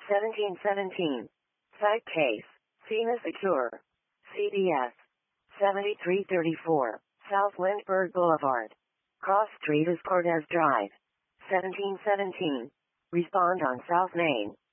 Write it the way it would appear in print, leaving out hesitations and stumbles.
1717. Site case. FEMA Secure. CDS. 7334. South Lindbergh Boulevard. Cross Street is Cortez Drive. 1717. Respond on South Main.